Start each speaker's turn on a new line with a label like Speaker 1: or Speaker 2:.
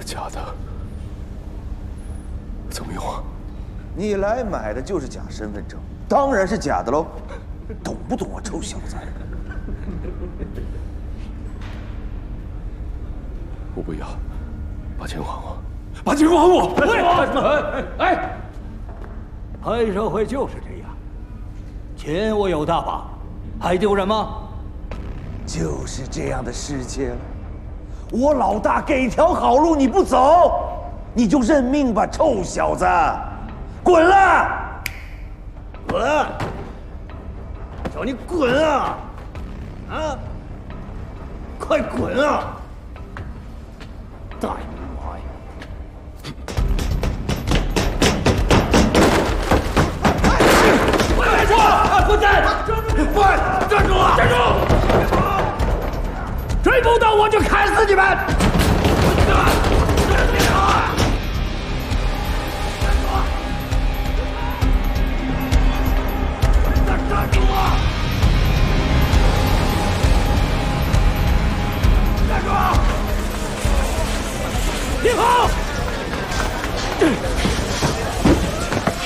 Speaker 1: 假的，怎么用啊？
Speaker 2: 你来买的就是假身份证，当然是假的喽，懂不懂啊，臭小子？
Speaker 1: 我不要，把钱还我，把钱还我！
Speaker 3: 哎，黑社会就是这样，钱我有大把，还丢人吗？
Speaker 2: 就是这样的世界了。我老大给条好路你不走，你就认命吧，臭小子，滚了！滚！叫你滚啊！啊！快滚啊！大爷妈呀！
Speaker 3: 站住！混蛋！站住！站住！追不到我就砍死你们！站住！站住！听好！